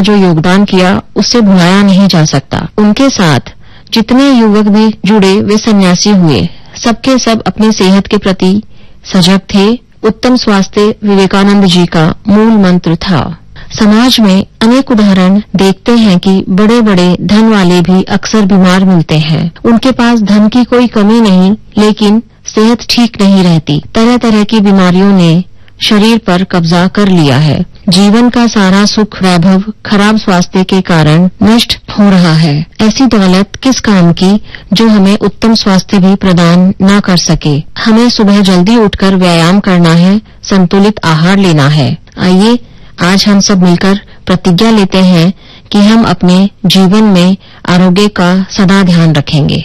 जो योगदान किया उससे भुलाया नहीं जा सकता। उनके साथ जितने युवक भी जुड़े वे सन्यासी हुए। सबके सब अपनी सेहत के प्रति सजग थे। उत्तम स्वास्थ्य विवेकानंद जी का मूल मंत्र था। समाज में अनेक उदाहरण देखते हैं कि बड़े बड़े धन वाले भी अक्सर बीमार मिलते हैं। उनके पास धन की कोई कमी नहीं, लेकिन सेहत ठीक नहीं रहती। तरह तरह की बीमारियों ने शरीर पर कब्जा कर लिया है। जीवन का सारा सुख वैभव खराब स्वास्थ्य के कारण नष्ट हो रहा है। ऐसी दौलत किस काम की जो हमें उत्तम स्वास्थ्य भी प्रदान न कर सके। हमें सुबह जल्दी उठकर व्यायाम करना है, संतुलित आहार लेना है। आइए आज हम सब मिलकर प्रतिज्ञा लेते हैं कि हम अपने जीवन में आरोग्य का सदा ध्यान रखेंगे।